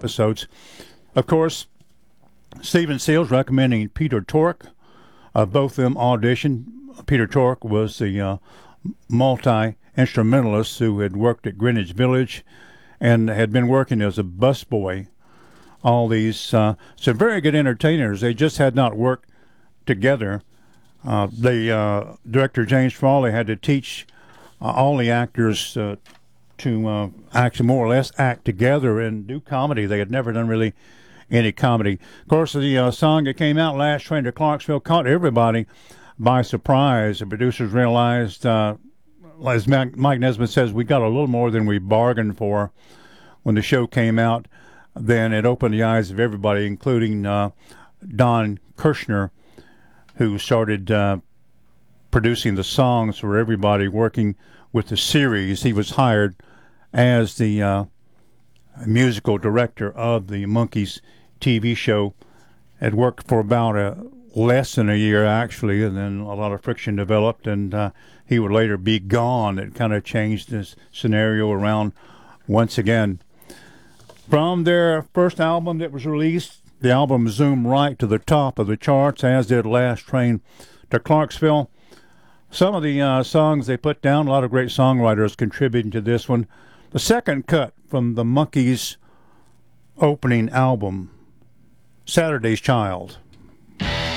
episodes. Of course, Stephen Seals recommending Peter Tork. Both of them auditioned. Peter Tork was the multi-instrumentalist who had worked at Greenwich Village and had been working as a busboy. All these some very good entertainers. They just had not worked together. Director James Frawley had to teach all the actors to actually more or less act together and do comedy. They had never done really any comedy. Of course, the song that came out, Last Train to Clarksville, caught everybody by surprise. The producers realized, as Mike Nesmith says, we got a little more than we bargained for when the show came out. Then it opened the eyes of everybody, including Don Kirshner, who started producing the songs for everybody, working with the series. He was hired as the musical director of the Monkees TV show. Had worked for about less than a year, actually, and then a lot of friction developed, and he would later be gone. It kind of changed this scenario around once again. From their first album that was released, the album zoomed right to the top of the charts, as did Last Train to Clarksville. Some of the songs they put down, a lot of great songwriters contributing to this one. The second cut from the Monkees' opening album, Saturday's Child.